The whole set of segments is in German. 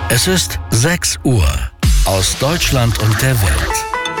Es ist 6 Uhr. Aus Deutschland und der Welt.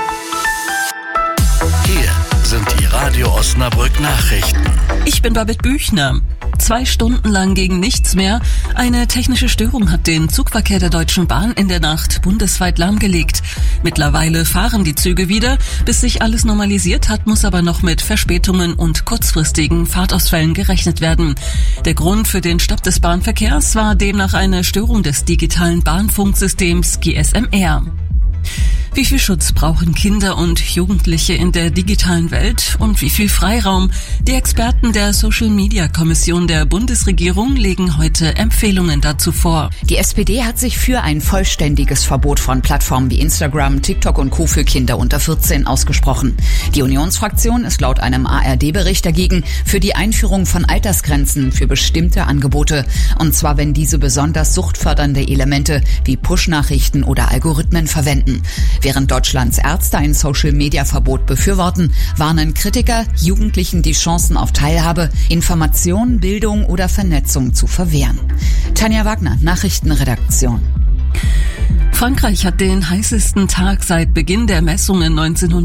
Hier sind die Radio Osnabrück Nachrichten. Ich bin Babette Büchner. 2 Stunden lang ging nichts mehr. Eine technische Störung hat den Zugverkehr der Deutschen Bahn in der Nacht bundesweit lahmgelegt. Mittlerweile fahren die Züge wieder. Bis sich alles normalisiert hat, muss aber noch mit Verspätungen und kurzfristigen Fahrtausfällen gerechnet werden. Der Grund für den Stopp des Bahnverkehrs war demnach eine Störung des digitalen Bahnfunksystems GSM-R. Wie viel Schutz brauchen Kinder und Jugendliche in der digitalen Welt und wie viel Freiraum? Die Experten der Social-Media-Kommission der Bundesregierung legen heute Empfehlungen dazu vor. Die SPD hat sich für ein vollständiges Verbot von Plattformen wie Instagram, TikTok und Co. für Kinder unter 14 ausgesprochen. Die Unionsfraktion ist laut einem ARD-Bericht dagegen für die Einführung von Altersgrenzen für bestimmte Angebote. Und zwar, wenn diese besonders suchtfördernde Elemente wie Push-Nachrichten oder Algorithmen verwenden. Während Deutschlands Ärzte ein Social-Media-Verbot befürworten, warnen Kritiker, Jugendlichen die Chancen auf Teilhabe, Information, Bildung oder Vernetzung zu verwehren. Tanja Wagner, Nachrichtenredaktion. Frankreich hat den heißesten Tag seit Beginn der Messungen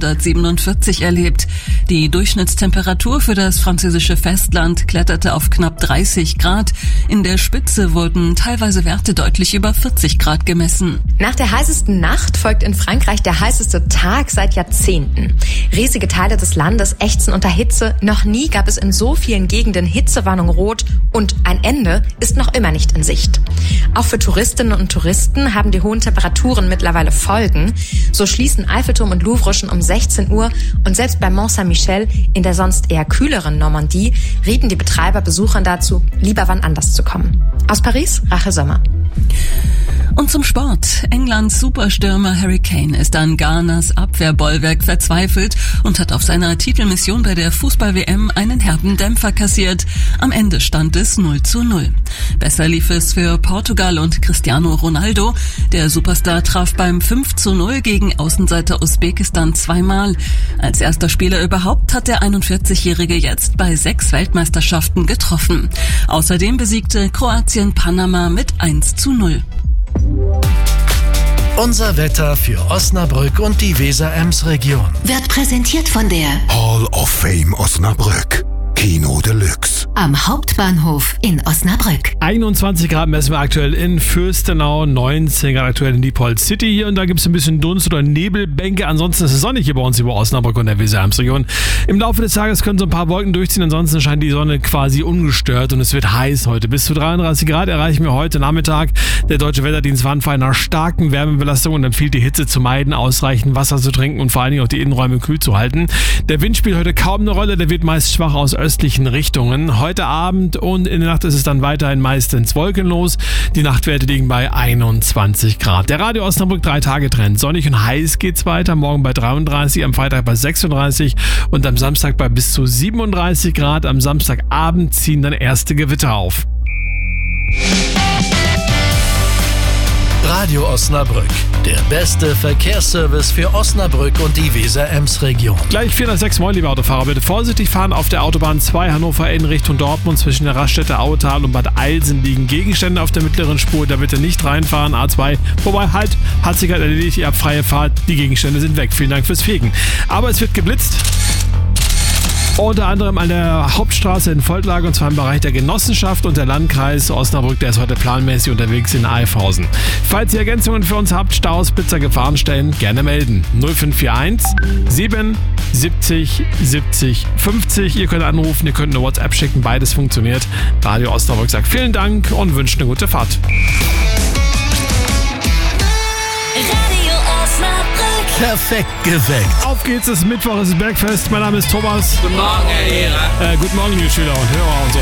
1947 erlebt. Die Durchschnittstemperatur für das französische Festland kletterte auf knapp 30 Grad. In der Spitze wurden teilweise Werte deutlich über 40 Grad gemessen. Nach der heißesten Nacht folgt in Frankreich der heißeste Tag seit Jahrzehnten. Riesige Teile des Landes ächzen unter Hitze. Noch nie gab es in so vielen Gegenden Hitzewarnung rot und ein Ende ist noch immer nicht in Sicht. Auch für Touristinnen und Touristen haben die hohen Temperaturen mittlerweile Folgen. So schließen Eiffelturm und Louvre schon um 16 Uhr und selbst bei Mont Saint-Michel in der sonst eher kühleren Normandie rieten die Betreiber Besuchern dazu, lieber wann anders zu kommen. Aus Paris, Rachel Sommer. Und zum Sport. Englands Superstürmer Harry Kane ist an Ghanas Abwehrbollwerk verzweifelt und hat auf seiner Titelmission bei der Fußball-WM einen herben Dämpfer kassiert. Am Ende stand es 0:0. Besser lief es für Portugal und Cristiano Ronaldo. Der Superstar traf beim 5:0 gegen Außenseiter Usbekistan zweimal. Als erster Spieler überhaupt hat der 41-Jährige jetzt bei 6 Weltmeisterschaften getroffen. Außerdem besiegte Kroatien Panama mit 1:0. Unser Wetter für Osnabrück und die Weser-Ems-Region. Wird präsentiert von der Hall of Fame Osnabrück. Kino Deluxe. am Hauptbahnhof in Osnabrück. 21 Grad messen wir aktuell in Fürstenau, 19 Grad aktuell in Diepholz City. Hier und da gibt es ein bisschen Dunst oder Nebelbänke. Ansonsten ist es sonnig hier bei uns über Osnabrück und der Weser-Ems-Region. Im Laufe des Tages können so ein paar Wolken durchziehen. Ansonsten scheint die Sonne quasi ungestört und es wird heiß heute. Bis zu 33 Grad erreichen wir heute Nachmittag. Der Deutsche Wetterdienst warnt vor einer starken Wärmebelastung und empfiehlt, die Hitze zu meiden, ausreichend Wasser zu trinken und vor allen Dingen auch die Innenräume kühl zu halten. Der Wind spielt heute kaum eine Rolle. Der weht meist schwach aus östlichen Richtungen. Heute Abend und in der Nacht ist es dann weiterhin meistens wolkenlos. Die Nachtwerte liegen bei 21 Grad. Der Radio Osnabrück 3-Tage-Trend. Sonnig und heiß geht's weiter. Morgen bei 33, am Freitag bei 36 und am Samstag bei bis zu 37 Grad. Am Samstagabend ziehen dann erste Gewitter auf. Radio Osnabrück, der beste Verkehrsservice für Osnabrück und die Weser-Ems-Region. Gleich 406, moin liebe Autofahrer, bitte vorsichtig fahren. Auf der Autobahn 2 Hannover in Richtung Dortmund zwischen der Raststätte Autal und Bad Eilsen liegen Gegenstände auf der mittleren Spur. Da bitte nicht reinfahren, A2. Wobei, halt, hat sich gerade erledigt, ihr habt freie Fahrt, die Gegenstände sind weg. Vielen Dank fürs Fegen. Aber es wird geblitzt. Unter anderem an der Hauptstraße in Volklage und zwar im Bereich der Genossenschaft und der Landkreis Osnabrück, der ist heute planmäßig unterwegs in Eifhausen. Falls ihr Ergänzungen für uns habt, Staus, Blitzer, Gefahrenstellen, gerne melden. 0541 7 70 70 50. Ihr könnt anrufen, ihr könnt eine WhatsApp schicken, beides funktioniert. Radio Osnabrück sagt vielen Dank und wünscht eine gute Fahrt. Radio Osnabrück. Perfekt geweckt. Auf geht's, es ist Mittwoch, es ist Bergfest. Mein Name ist Thomas. Guten Morgen, Herr Lehrer. Guten Morgen, liebe Schüler und Hörer und so.